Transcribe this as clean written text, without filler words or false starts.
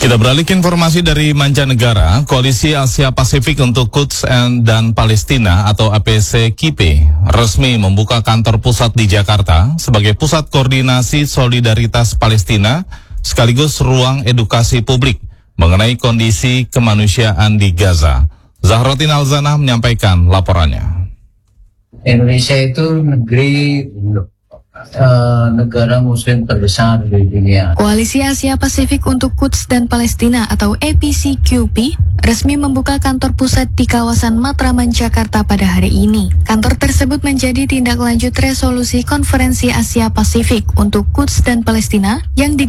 Kita beralih ke informasi dari mancanegara. Koalisi Asia Pasifik untuk Quds dan Palestina atau APC-KIP resmi membuka kantor pusat di Jakarta sebagai pusat koordinasi solidaritas Palestina sekaligus ruang edukasi publik mengenai kondisi kemanusiaan di Gaza. Zahrotin Alzana menyampaikan laporannya. Indonesia itu negara muslim terbesar di dunia. Koalisi Asia Pasifik untuk Quds dan Palestina atau APC-QP resmi membuka kantor pusat di kawasan Matraman, Jakarta pada hari ini. Kantor tersebut menjadi tindak lanjut resolusi Konferensi Asia Pasifik untuk Quds dan Palestina yang